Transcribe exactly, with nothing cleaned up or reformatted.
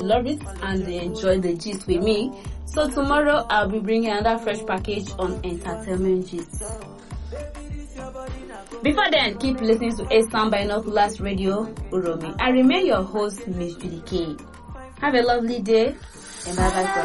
love it and they enjoy the gist with me. So tomorrow I'll be bringing another fresh package on entertainment gist. Before then, keep listening to A Sound Binoculars Radio, Uromi. I remain your host, Miss Judy K. Have a lovely day and bye bye.